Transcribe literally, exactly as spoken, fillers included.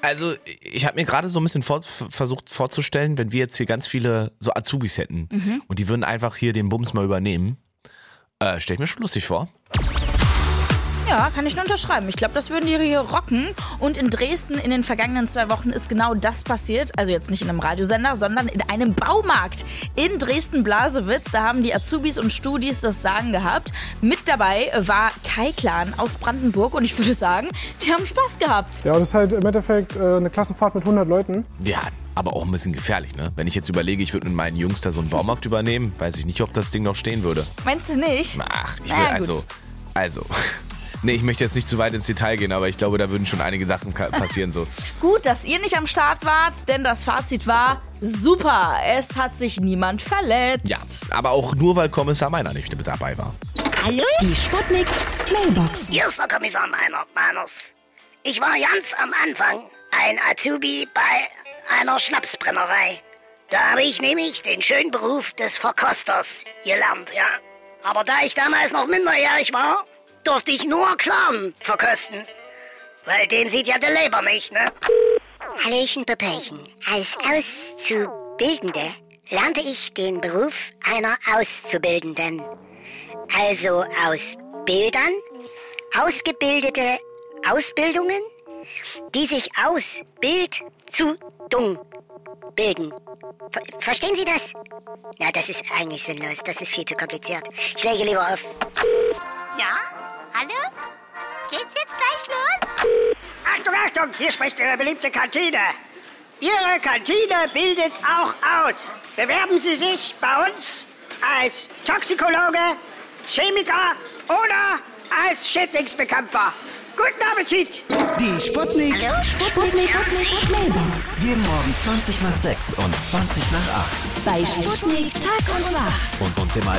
Also ich habe mir gerade so ein bisschen vor, versucht vorzustellen, wenn wir jetzt hier ganz viele so Azubis hätten mhm. und die würden einfach hier den Bums mal übernehmen. Äh, stell ich mir schon lustig vor. Ja, kann ich nur unterschreiben. Ich glaube, das würden die hier rocken. Und in Dresden in den vergangenen zwei Wochen ist genau das passiert. Also jetzt nicht in einem Radiosender, sondern in einem Baumarkt in Dresden-Blasewitz. Da haben die Azubis und Studis das Sagen gehabt. Mit dabei war Kai Klan aus Brandenburg. Und ich würde sagen, die haben Spaß gehabt. Ja, das ist halt im Endeffekt äh, eine Klassenfahrt mit hundert Leuten. Ja, aber auch ein bisschen gefährlich, ne? Wenn ich jetzt überlege, ich würde mit meinen Jungs da so einen Baumarkt übernehmen, weiß ich nicht, ob das Ding noch stehen würde. Meinst du nicht? Ach, ich will naja, also... Also... Nee, ich möchte jetzt nicht zu weit ins Detail gehen, aber ich glaube, da würden schon einige Sachen passieren. So. Gut, dass ihr nicht am Start wart, denn das Fazit war super. Es hat sich niemand verletzt. Ja, aber auch nur, weil Kommissar Meiner nicht mit dabei war. Hallo? Die Sputnik Mailbox. Hier ist der Kommissar Meiner, Meiners. Ich war ganz am Anfang ein Azubi bei einer Schnapsbrennerei. Da habe ich nämlich den schönen Beruf des Verkosters gelernt, ja. Aber da ich damals noch minderjährig war, durfte ich nur Clown verkosten. Weil den sieht ja der Leber nicht, ne? Hallöchen, Pöpöchen. Als Auszubildende lernte ich den Beruf einer Auszubildenden. Also aus Bildern, ausgebildete Ausbildungen, die sich aus Bild zu Dung bilden. Ver- Verstehen Sie das? Na, das ist eigentlich sinnlos. Das ist viel zu kompliziert. Ich lege lieber auf. Ja? Hallo? Geht's jetzt gleich los? Achtung, Achtung, hier spricht Ihre beliebte Kantine. Ihre Kantine bildet auch aus. Bewerben Sie sich bei uns als Toxikologe, Chemiker oder als Schädlingsbekämpfer. Guten Appetit! Die Sputnik. Hallo? Sputnik Mailbox. Jeden Morgen zwanzig nach sechs und zwanzig nach acht. Bei Sputnik Tag und Wach. Und uns immer